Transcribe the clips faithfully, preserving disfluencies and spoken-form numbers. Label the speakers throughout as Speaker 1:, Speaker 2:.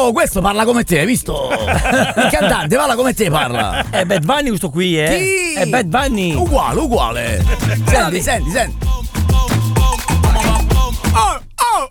Speaker 1: Oh, questo parla come te, hai visto? Il cantante parla come te, parla.
Speaker 2: È Bad Bunny questo qui, eh?
Speaker 1: Sì.
Speaker 2: È Bad Bunny.
Speaker 1: Uguale, uguale. Senti, senti, senti. Oh, oh,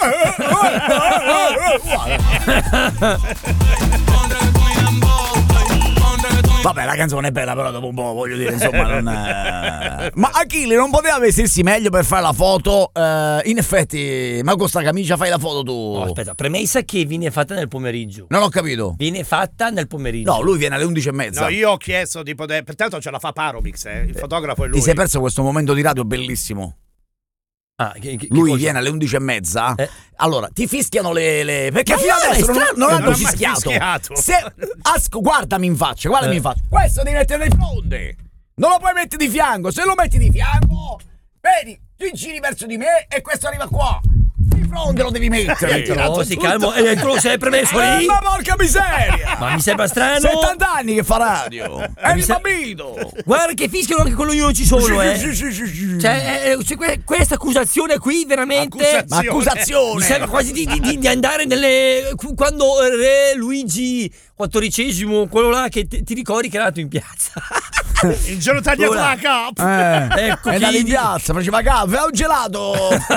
Speaker 1: vabbè, la canzone è bella, però dopo un po', voglio dire, insomma, non è... Ma Achille non poteva vestirsi meglio per fare la foto? Uh, in effetti, ma con sta camicia fai la foto tu?
Speaker 2: Oh, aspetta, premessa che viene fatta nel pomeriggio.
Speaker 1: Non ho capito.
Speaker 2: Viene fatta nel pomeriggio.
Speaker 1: No, lui viene alle undici e mezza.
Speaker 3: No, io ho chiesto di poter... Pertanto ce la fa Paromix, eh. Il fotografo è lui.
Speaker 1: Ti sei perso questo momento di radio bellissimo.
Speaker 2: Ah, che, che,
Speaker 1: lui
Speaker 2: che
Speaker 1: viene alle undici e mezza.
Speaker 2: Eh.
Speaker 1: Allora ti fischiano le, le... perché
Speaker 2: Ma
Speaker 1: fino
Speaker 2: no,
Speaker 1: adesso non, non hanno
Speaker 3: non ha mai
Speaker 1: fischiato,
Speaker 3: fischiato.
Speaker 1: Se... Asco, guardami in faccia, guardami
Speaker 2: Eh.
Speaker 1: in faccia. Questo devi mettere di fronte, non lo puoi mettere di fianco. Se lo metti di fianco, vedi, tu giri verso di me e questo arriva qua. Di fronte lo devi mettere.
Speaker 2: No, si calmo, e tu lo sei premesso
Speaker 1: Eh,
Speaker 2: lì?
Speaker 1: ma porca miseria,
Speaker 2: Ma mi sembra strano.
Speaker 1: settanta anni che fa radio, è
Speaker 2: Mi
Speaker 1: il
Speaker 2: sa-
Speaker 1: bambino.
Speaker 2: Guarda che fischiano anche quello io non ci sono, eh.
Speaker 1: Sì, sì, sì, sì.
Speaker 2: Cioè, eh, cioè, que- questa accusazione qui veramente
Speaker 3: Accusazione.
Speaker 1: Ma accusazione.
Speaker 2: mi sembra quasi di, di- di andare nelle quando Re Luigi quattordicesimo, quello là che ti, ti ricordi che era nato in piazza.
Speaker 3: Il giorno tagliato
Speaker 2: Ora.
Speaker 3: la cap.
Speaker 1: Eh,
Speaker 2: Ecco
Speaker 1: è
Speaker 2: chi
Speaker 1: andato in
Speaker 2: di-
Speaker 1: piazza, faceva caffè, un gelato,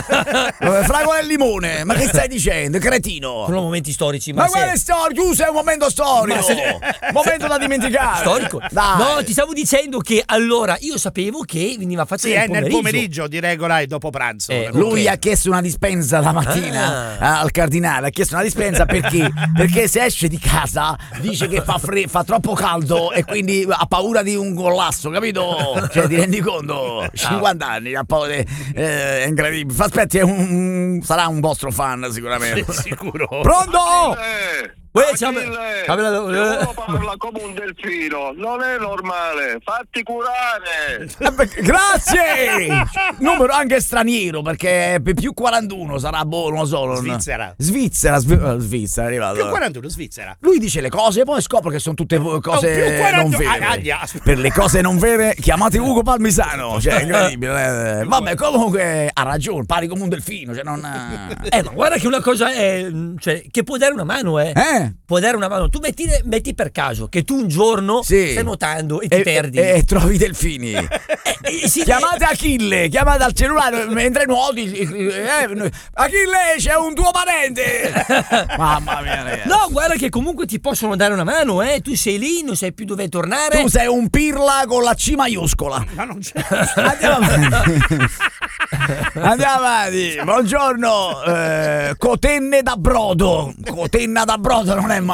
Speaker 1: eh, fragola e limone. Ma che stai dicendo, cretino?
Speaker 2: Sono momenti storici, ma,
Speaker 1: Ma
Speaker 2: se-
Speaker 1: quale storico? Tu sei un momento storico,
Speaker 2: Ma se-
Speaker 1: momento da dimenticare.
Speaker 2: storico.
Speaker 1: Dai.
Speaker 2: No, ti stavo dicendo che allora io sapevo che veniva fatto
Speaker 3: Sì,
Speaker 2: nel
Speaker 3: è
Speaker 2: pomeriggio.
Speaker 3: nel pomeriggio di regola e dopo pranzo.
Speaker 2: Eh,
Speaker 1: Lui
Speaker 2: ok.
Speaker 1: ha chiesto una dispensa la mattina
Speaker 2: Ah.
Speaker 1: al cardinale, ha chiesto una dispensa perché perché se esce di casa dice che fa, fre- fa troppo caldo e quindi ha paura di un collasso, capito? Cioè ti rendi conto? cinquanta anni, ha paura di- eh, è incredibile. Fa aspetti, è un, sarà un vostro fan sicuramente.
Speaker 3: Sicuro.
Speaker 1: Pronto?
Speaker 4: Eh,
Speaker 2: Uè, ciao,
Speaker 4: Achille,
Speaker 2: ciao,
Speaker 4: uno parla come un delfino, non è normale, fatti curare.
Speaker 1: Eh, beh, grazie! Numero anche straniero perché è più quarantuno sarà, boh, non lo so. non-
Speaker 3: Svizzera.
Speaker 1: Svizzera, Svi- eh, Svizzera, è arrivato.
Speaker 3: Più quarantuno, Svizzera.
Speaker 1: Lui dice le cose e poi scopre che sono tutte cose
Speaker 3: Oh, più quaranta
Speaker 1: non vere.
Speaker 3: ah, aglia.
Speaker 1: Per le cose non vere chiamate Ugo Palmisano, cioè è incredibile. eh. Vabbè, comunque ha ragione, pari come un delfino, cioè non
Speaker 2: Eh, ma guarda che una cosa è, cioè, che può dare una mano, eh.
Speaker 1: Eh?
Speaker 2: Può dare una mano. Tu metti, metti per caso che tu un giorno
Speaker 1: Sì.
Speaker 2: stai nuotando e ti
Speaker 1: E,
Speaker 2: perdi.
Speaker 1: e, e trovi i delfini.
Speaker 2: Eh, eh, sì,
Speaker 1: Chiamate Achille, chiamate al cellulare mentre nuoti. eh, Achille, c'è un tuo parente. Mamma mia, ragazzi.
Speaker 2: No, guarda che comunque ti possono dare una mano, eh. Tu sei lì, non sai più dove tornare.
Speaker 1: Tu sei un pirla con la C maiuscola.
Speaker 3: Ma non c'è.
Speaker 1: Andiamo avanti. Andiamo avanti. Buongiorno. Eh, cotenne da brodo. Cotenna da brodo non è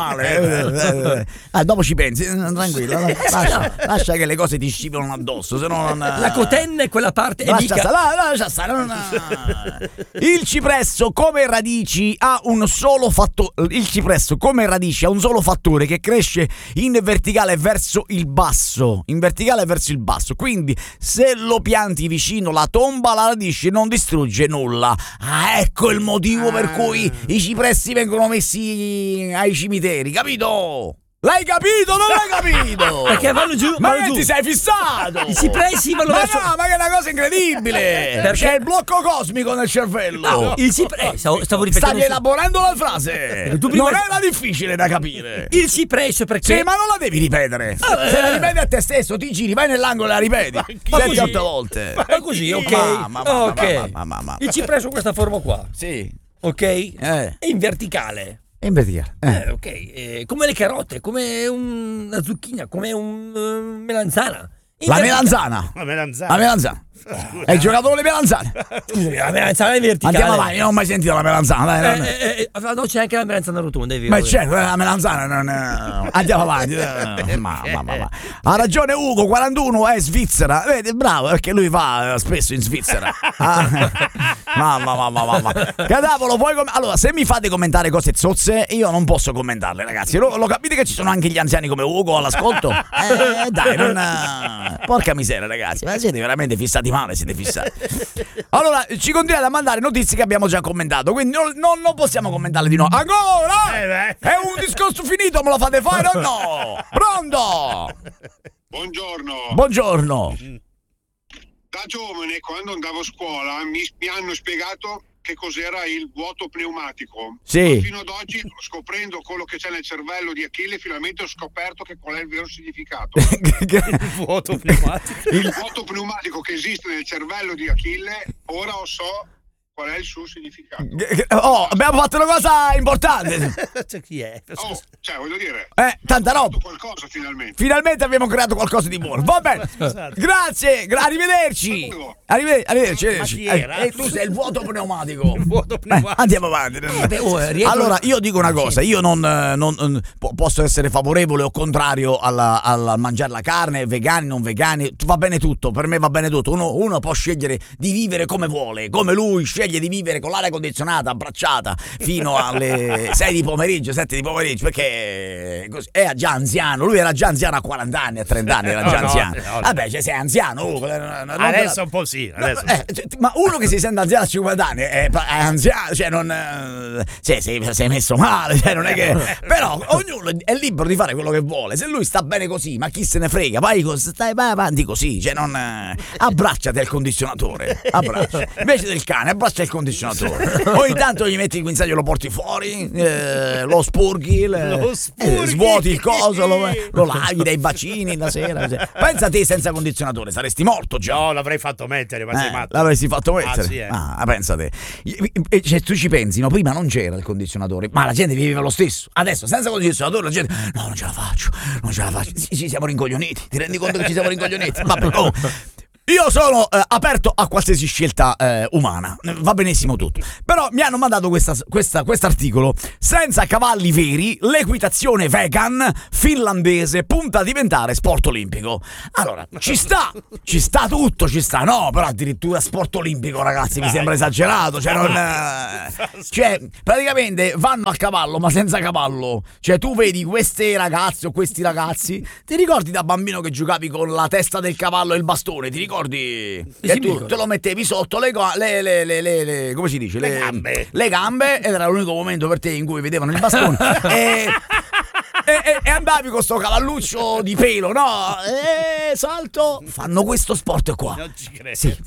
Speaker 1: male. Ah, dopo ci pensi. Tranquillo. Lascia, lascia che le cose ti scivolano addosso. Se no non.
Speaker 2: La cotenna è quella parte. E
Speaker 1: Lascia
Speaker 2: mica...
Speaker 1: stare, la- lascia stare, non- Il cipresso come radici ha un solo fattore. Il cipresso come radici ha un solo fattore che cresce in verticale verso il basso. In verticale verso il basso. Quindi se lo pianti vicino alla tomba, la radice non distrugge nulla. Ah, ecco il motivo per cui i cipressi vengono messi ai cimiteri, capito? L'hai capito? Non l'hai capito?
Speaker 2: Perché vanno giù.
Speaker 1: Ma
Speaker 2: vanno
Speaker 1: che
Speaker 2: giù.
Speaker 1: ti sei fissato?
Speaker 2: I cipressi vanno
Speaker 1: Ma
Speaker 2: verso.
Speaker 1: no, ma che è una cosa incredibile!
Speaker 2: Perché?
Speaker 1: C'è il blocco cosmico nel cervello!
Speaker 2: No, il cipre- eh, stavo, stavo ripetendo.
Speaker 1: Stavi elaborando la frase!
Speaker 2: Tu prima-
Speaker 1: Non era difficile da capire!
Speaker 2: Il cipresso perché.
Speaker 1: Sì, ma non la devi ripetere!
Speaker 2: Ah,
Speaker 1: Se la
Speaker 2: eh.
Speaker 1: ripeti a te stesso, ti giri, vai nell'angolo e la ripeti!
Speaker 2: Ma
Speaker 1: Sette
Speaker 2: così?
Speaker 1: otto volte!
Speaker 2: Ma così, ok.
Speaker 1: Ma, ma, ma,
Speaker 2: ok.
Speaker 1: ma, ma, ma, ma.
Speaker 2: Il cipresso ha questa forma qua,
Speaker 1: Sì,
Speaker 2: ok?
Speaker 1: eh,
Speaker 2: È in verticale.
Speaker 1: è in verticale. Eh.
Speaker 2: Eh, ok. Eh, come le carote, come un- una zucchina, come un eh, melanzana. In
Speaker 1: La
Speaker 2: verticale.
Speaker 1: melanzana!
Speaker 3: La melanzana.
Speaker 1: La melanzana! Hai giocato con le melanzane!
Speaker 2: Scusami, la melanzana è verticale.
Speaker 1: Andiamo avanti, non ho mai sentito la melanzana, dai!
Speaker 2: Eh,
Speaker 1: non-
Speaker 2: eh, eh, no, c'è anche la melanzana rotonda, è vero.
Speaker 1: Ma certo, la melanzana non è... Andiamo avanti. eh, Ma, ma, ma, ma. Ha ragione Ugo, quarantuno è Svizzera. Vedi, bravo, perché lui va eh, spesso in Svizzera. Ah, mamma, mamma, mamma. Cadavolo, puoi com- allora, se mi fate commentare cose zozze, io non posso commentarle, ragazzi. Lo, lo capite che ci sono anche gli anziani come Ugo all'ascolto? Eh, dai, non... eh, Porca miseria, ragazzi. Ma siete veramente fissati male, siete fissati. Allora, ci continuate a mandare notizie che abbiamo già commentato, quindi non, non, non possiamo commentarle di no. Ancora?
Speaker 3: Eh, beh.
Speaker 1: È un discorso finito, me lo fate fare o no? Pronto?
Speaker 4: Buongiorno.
Speaker 1: Buongiorno.
Speaker 4: Da giovane, quando andavo a scuola, mi, mi hanno spiegato
Speaker 5: che cos'era il vuoto pneumatico.
Speaker 1: Sì.
Speaker 5: Ma fino ad oggi, scoprendo quello che c'è nel cervello di Achille, finalmente ho scoperto che qual è il vero significato.
Speaker 3: Il vuoto pneumatico.
Speaker 5: Il vuoto pneumatico che esiste nel cervello di Achille, ora lo so qual è il suo significato.
Speaker 1: Oh, abbiamo fatto una cosa importante.
Speaker 3: Cioè, chi è?
Speaker 5: Oh, cioè, voglio dire,
Speaker 1: Eh, tanta roba.
Speaker 5: qualcosa finalmente.
Speaker 1: Finalmente abbiamo creato qualcosa di buono. Va bene. Grazie, gra- arrivederci. Arriveder- arrivederci. arrivederci.
Speaker 3: Ma chi era?
Speaker 1: Eh, eh, tu sei il vuoto pneumatico.
Speaker 3: Vuoto
Speaker 1: Eh,
Speaker 3: pneumatico.
Speaker 1: andiamo avanti.
Speaker 2: beh, oh, rientro-
Speaker 1: Allora, io dico una cosa: io non, eh, non, eh, po- posso essere favorevole o contrario alla- al mangiare la carne, vegani, non vegani, va bene tutto. Per me va bene tutto. Uno, uno può scegliere di vivere come vuole, come lui sceglie di vivere con l'aria condizionata abbracciata fino alle sei di pomeriggio, sette di pomeriggio, perché così, è già anziano. Lui era già anziano a quaranta anni, a trenta anni era già
Speaker 3: No, no,
Speaker 1: anziano.
Speaker 3: no, no.
Speaker 1: Vabbè, cioè, sei anziano. oh, non- non-
Speaker 3: Adesso un po' sì.
Speaker 1: No,
Speaker 3: Adesso.
Speaker 1: eh, cioè, ma uno che si sente anziano a cinquanta anni è, è anziano, cioè non eh, cioè, sei, sei messo male, cioè non è che però ognuno è libero di fare quello che vuole. Se lui sta bene così, ma chi se ne frega, vai, cos- stai vai avanti così, cioè non eh, abbracciati al condizionatore, abbraccia. Invece del cane, abbraccia il condizionatore. Ogni tanto gli metti il guinzaglio, lo porti fuori, eh, lo spurghi, le-
Speaker 3: Lo spurghi.
Speaker 1: eh, svuoti il coso, lo, lo lavi dai bacini la sera. Cioè. Pensa a te senza condizionatore, saresti morto già.
Speaker 3: No, l'avrei fatto mettere, ma sei
Speaker 1: Eh,
Speaker 3: matto.
Speaker 1: l'avresti fatto mettere?
Speaker 3: Ah, sì, eh.
Speaker 1: Ah, pensate. E cioè, tu ci pensi, no? Prima non c'era il condizionatore, ma la gente viveva lo stesso. Adesso, senza condizionatore, la gente. No, non ce la faccio, non ce la faccio. Sì, ci siamo rincoglioniti. Ti rendi conto che ci siamo rincoglioniti? Vabbè, oh. Io sono eh, aperto a qualsiasi scelta eh, umana, va benissimo tutto. Però mi hanno mandato questa, questa, quest'articolo. Senza cavalli veri, l'equitazione vegan finlandese punta a diventare sport olimpico. Allora, ci sta, ci sta tutto, ci sta. No, però addirittura sport olimpico, ragazzi, mi sembra esagerato. Cioè, non, eh, cioè, praticamente vanno a cavallo, ma senza cavallo. Cioè, tu vedi queste ragazze o questi ragazzi, ti ricordi da bambino che giocavi con la testa del cavallo e il bastone? Ti ricordi? Che
Speaker 2: mi
Speaker 1: tu
Speaker 2: ricordo.
Speaker 1: te lo mettevi sotto le, go- le, le, le, le, le- come si dice?
Speaker 3: Le gambe.
Speaker 1: Le gambe, ed era l'unico momento per te in cui vedevano il bastone. e, e, e- e andavi con sto cavalluccio di pelo, no? E salto. Fanno questo sport qua.
Speaker 3: Non ci credo.
Speaker 1: Sì,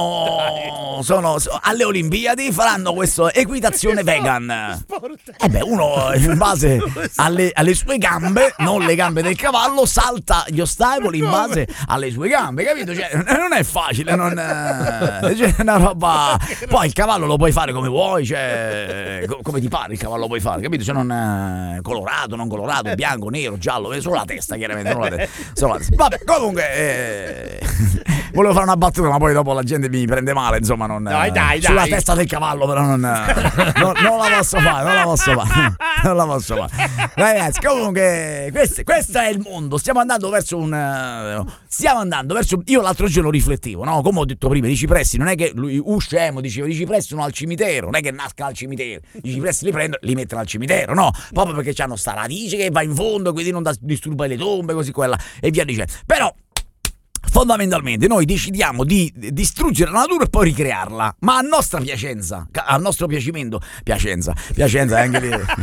Speaker 1: sono, sono, sono alle Olimpiadi, faranno questo equitazione vegan. E beh, uno in base alle, alle sue gambe, non le gambe del cavallo, salta gli ostacoli in base alle sue gambe, capito? Cioè, non è facile, non è, cioè, è una roba. Poi il cavallo lo puoi fare come vuoi, cioè, co- come ti pare il cavallo lo puoi fare, capito? Cioè, non è colorato, non colorato, bianco, nero, giallo, eh, solo la testa, chiaramente, solo la testa, solo la testa. Vabbè, comunque eh, volevo fare una battuta, ma poi dopo la gente mi prende male, insomma, non
Speaker 3: Dai, dai,
Speaker 1: sulla
Speaker 3: dai.
Speaker 1: testa del cavallo, però non, non, non la posso fare, non la posso fare, non la posso fare. Ragazzi, comunque questo, questo è il mondo, stiamo andando verso un eh, stiamo andando verso io l'altro giorno riflettevo, no? Come ho detto prima, i cipressi non è che lui uscemo, dicevo, i cipressi sono al cimitero, non è che nasca al cimitero, i cipressi li prendono, li mettono al cimitero, no? Proprio perché hanno sta radice che va in fondo, quindi non da- disturba le tombe, così quella e via dicendo. Però fondamentalmente noi decidiamo di distruggere la natura e poi ricrearla, ma a nostra piacenza, ca- a nostro piacimento, piacenza, piacenza è anche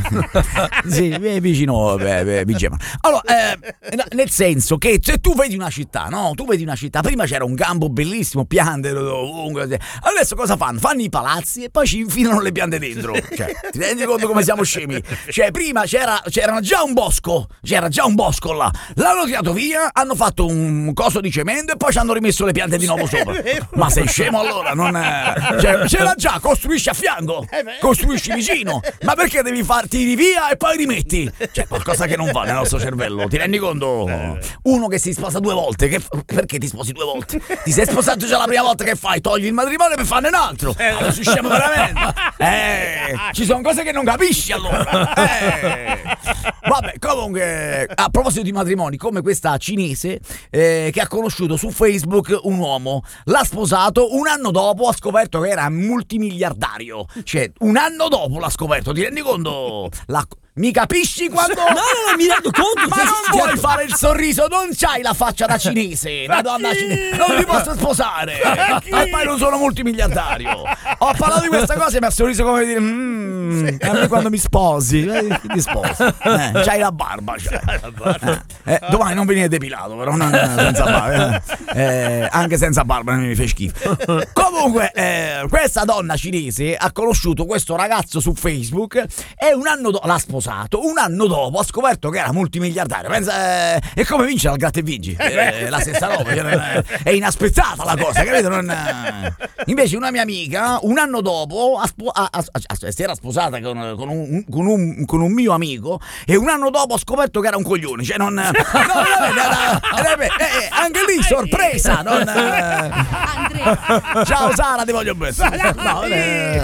Speaker 1: lì. Sì, eh, vicino, beh, beh, Vigevano. Allora, eh, nel senso che se tu vedi una città, no? Tu vedi una città, prima c'era un campo bellissimo, piante ovunque, così. Adesso cosa fanno? Fanno i palazzi e poi ci infilano le piante dentro. Cioè, ti rendi conto come siamo scemi? Cioè, prima c'era, c'era già un bosco, c'era già un bosco là, l'hanno tirato via, hanno fatto un coso di cemento e poi ci hanno rimesso le piante di nuovo sopra. Ma sei scemo allora? Non è... cioè, c'era già, costruisci a fianco, costruisci vicino. Ma perché devi farti tiri via e poi rimetti? C'è qualcosa che non va nel nostro cervello, ti rendi conto? Uno che si sposa due volte, che... perché ti sposi due volte? Ti sei sposato già la prima volta, che fai? Togli il matrimonio per farne un altro. Allora si scemo veramente. Eh, ci sono cose che non capisci allora. Eh. Vabbè, comunque, a proposito di matrimoni, come questa cinese eh, che ha conosciuto su Facebook un uomo, l'ha sposato, un anno dopo ha scoperto che era multimiliardario. Cioè, un anno dopo l'ha scoperto, ti rendi conto? L'ha, Mi capisci quando...
Speaker 2: No, no, no, mi rendo conto.
Speaker 1: Ma
Speaker 2: cioè,
Speaker 1: non
Speaker 2: certo.
Speaker 1: vuoi fare il sorriso, non c'hai la faccia da cinese, da donna cinese, non ti posso sposare. E poi non sono multimiliardario. Ho parlato di questa cosa e mi ha sorriso come dire, mmm, a me quando mi sposi, eh, ti sposi. Eh, c'hai la barba, c'hai. Eh, eh, domani non venire depilato, però non, senza barba, eh. Eh, anche senza barba mi fa schifo. Comunque, eh, questa donna cinese ha conosciuto questo ragazzo su Facebook e un anno dopo l'ha sposato, un anno dopo ha scoperto che era multimiliardario. Pensa, eh, è come vincere al gratta e vinci, eh, la stessa roba, cioè, è, è inaspettata la cosa, capito? Non, eh. Invece una mia amica un anno dopo ha spo- ha, ha, ha, si era sposata con, con, un, con, un, con un mio amico e un anno dopo ha scoperto che era un coglione, cioè non, no, veramente, eh, anche lì sorpresa, non, eh.
Speaker 6: Andrea.
Speaker 1: Ciao Sara, ti voglio bene. No, eh.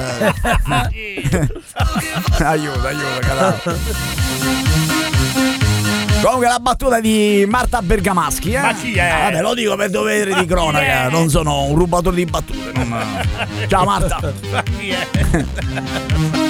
Speaker 1: Aiuto, aiuto, cazzo. Comunque la battuta di Marta Bergamaschi, eh?
Speaker 3: Ma chi è?
Speaker 1: Ah, vabbè, lo dico per dovere di cronaca, non sono un rubatore di battute. Non... Ciao Marta.
Speaker 3: Ma chi è?